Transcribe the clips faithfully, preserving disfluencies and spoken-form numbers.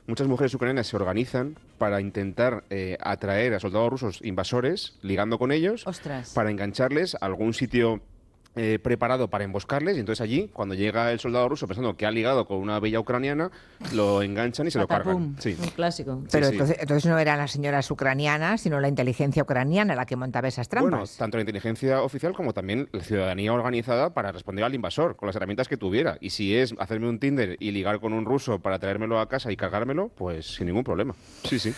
muchas mujeres ucranianas se organizan para intentar eh, atraer a soldados rusos invasores, ligando con ellos, Ostras. para engancharles a algún sitio Eh, preparado para emboscarles, y entonces allí, cuando llega el soldado ruso pensando que ha ligado con una bella ucraniana, lo enganchan y se Patapum, lo cargan. Sí. Un clásico. Pero Sí, sí. entonces, entonces no eran las señoras ucranianas, sino la inteligencia ucraniana la que montaba esas trampas. Bueno, tanto la inteligencia oficial como también la ciudadanía organizada para responder al invasor, con las herramientas que tuviera. Y si es hacerme un Tinder y ligar con un ruso para traérmelo a casa y cargármelo, pues sin ningún problema. Sí, sí.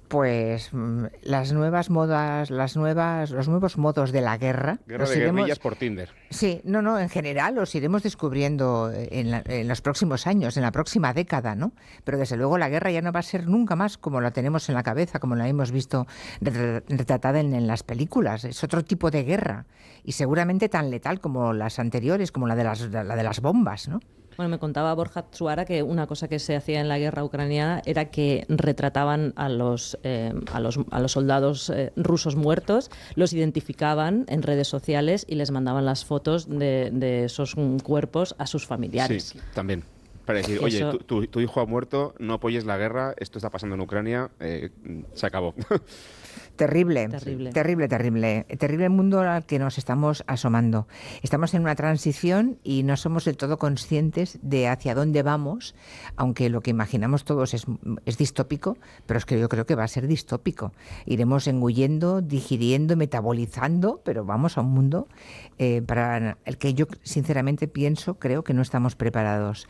Pues mm, las nuevas modas, las nuevas, los nuevos modos de la guerra. Guerra los de iremos- guerrillas por Tinder. Sí, no, no, en general los iremos descubriendo en, la- en los próximos años, en la próxima década, ¿no? Pero desde luego la guerra ya no va a ser nunca más como la tenemos en la cabeza, como la hemos visto retra- retratada en, en las películas. Es otro tipo de guerra y seguramente tan letal como las anteriores, como la de las, la de las bombas, ¿no? Bueno, me contaba Borja Tsuara que una cosa que se hacía en la guerra ucraniana era que retrataban a los, eh, a los, a los soldados eh, rusos muertos, los identificaban en redes sociales y les mandaban las fotos de, de esos mm, cuerpos a sus familiares. Sí, también. Para decir, oye, Eso- tu, tu- tu hijo ha muerto, no apoyes la guerra, esto está pasando en Ucrania, eh, se acabó. Terrible, Terrible. terrible, terrible, terrible mundo al que nos estamos asomando. Estamos en una transición y no somos del todo conscientes de hacia dónde vamos, aunque lo que imaginamos todos es, es distópico, pero es que yo creo que va a ser distópico. Iremos engullendo, digiriendo, metabolizando, pero vamos a un mundo eh, para el que yo sinceramente pienso, creo que no estamos preparados.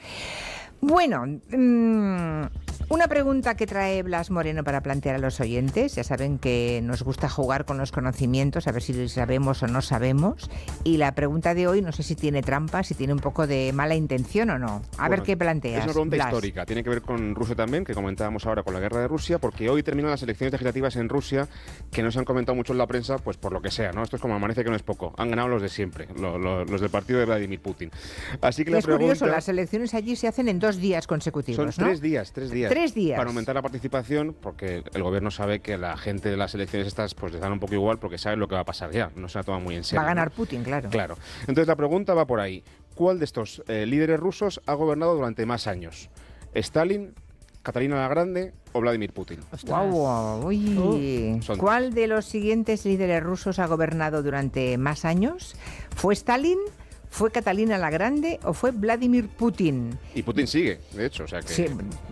Bueno, mmm, una pregunta que trae Blas Moreno para plantear a los oyentes. Ya saben que nos gusta jugar con los conocimientos, a ver si sabemos o no sabemos. Y la pregunta de hoy, no sé si tiene trampa, si tiene un poco de mala intención o no. A Bueno, ver qué planteas, Es una pregunta Blas. histórica, tiene que ver con Rusia también, que comentábamos ahora con la guerra de Rusia, porque hoy terminan las elecciones legislativas en Rusia, que no se han comentado mucho en la prensa, pues por lo que sea, ¿no? Esto es como amanece que no es poco. Han ganado los de siempre, lo- lo- los del partido de Vladimir Putin. Así que la Es curioso, pregunta... las elecciones allí se hacen en dos días consecutivos, Son ¿no? tres días, tres días. Tres días. Para aumentar la participación, porque el gobierno sabe que la gente de las elecciones estas pues les dan un poco igual porque saben lo que va a pasar ya. No se la toma muy en serio. Va a ganar ¿no? Putin, claro. Claro. Entonces la pregunta va por ahí. ¿Cuál de estos eh, líderes rusos ha gobernado durante más años? ¿Stalin, Catalina la Grande o Vladimir Putin? Guau, guau, uy. Uh, son ¿Cuál de los siguientes líderes rusos ha gobernado durante más años? ¿Fue Stalin? ¿Fue Catalina la Grande o fue Vladimir Putin? Y Putin sigue, de hecho. O sea que... Sí,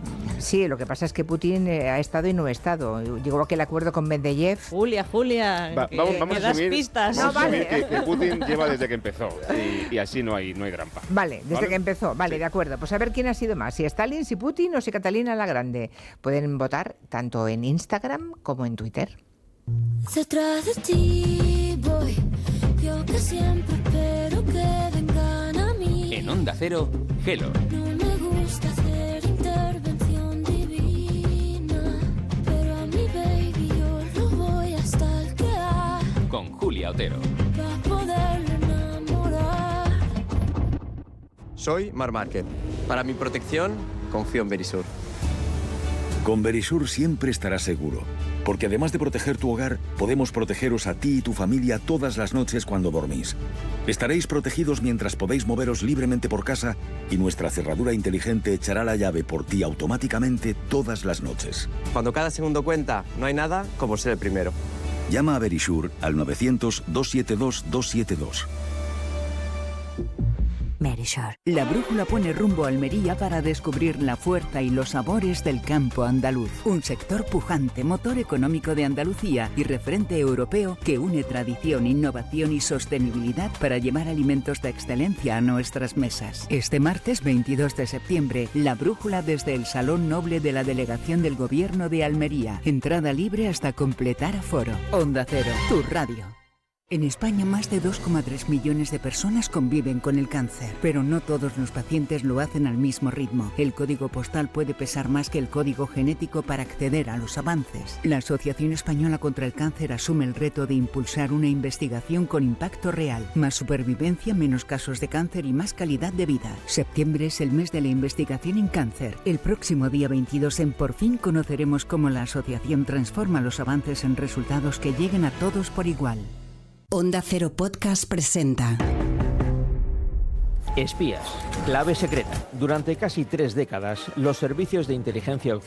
sí, lo que pasa es que Putin eh, ha estado y no ha estado. Llegó a aquel acuerdo con Medvedev. Julia, Julia, Va- que, vamos, vamos que a das asumir, pistas. vamos No, a vale. asumir que, que Putin lleva desde que empezó y, y así no hay, no hay trampa. Vale, desde ¿Vale? que empezó. Vale, Sí. de acuerdo. Pues a ver quién ha sido más, si Stalin, si Putin o si Catalina la Grande. Pueden votar tanto en Instagram como en Twitter. Detrás de ti voy, yo que siempre espero que vengan a mí. En Onda Cero, Hello. No me gusta hacer intervención divina, pero a mi baby yo lo voy a stalkear Con Julia Otero. para poderlo enamorar. Soy Mar Márquez. Para mi protección, confío en Verisur. Con Verisur siempre estarás seguro, porque además de proteger tu hogar, podemos protegeros a ti y tu familia todas las noches cuando dormís. Estaréis protegidos mientras podéis moveros libremente por casa y nuestra cerradura inteligente echará la llave por ti automáticamente todas las noches. Cuando cada segundo cuenta, no hay nada como ser el primero. Llama a Verisur al novecientos, doscientos setenta y dos, doscientos setenta y dos. Verisur. La brújula pone rumbo a Almería para descubrir la fuerza y los sabores del campo andaluz. Un sector pujante, motor económico de Andalucía y referente europeo que une tradición, innovación y sostenibilidad para llevar alimentos de excelencia a nuestras mesas. Este martes veintidós de septiembre, la brújula desde el Salón Noble de la Delegación del Gobierno de Almería. Entrada libre hasta completar aforo. Onda Cero, tu radio. En España, más de dos coma tres millones de personas conviven con el cáncer, pero no todos los pacientes lo hacen al mismo ritmo. El código postal puede pesar más que el código genético para acceder a los avances. La Asociación Española contra el Cáncer asume el reto de impulsar una investigación con impacto real. Más supervivencia, menos casos de cáncer y más calidad de vida. Septiembre es el mes de la investigación en cáncer. El próximo día veintidós en Por fin conoceremos cómo la asociación transforma los avances en resultados que lleguen a todos por igual. Onda Cero Podcast presenta Espías, clave secreta. Durante casi tres décadas, los servicios de inteligencia occidentales